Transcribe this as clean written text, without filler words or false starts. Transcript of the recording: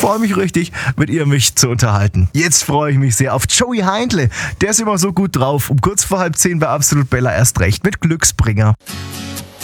freue mich richtig, mit ihr mich zu unterhalten. Jetzt freue ich mich sehr auf Joey Heindle. Der ist immer so gut drauf. Um kurz vor 9:30 bei Absolut Bella erst recht mit Glücksbringer.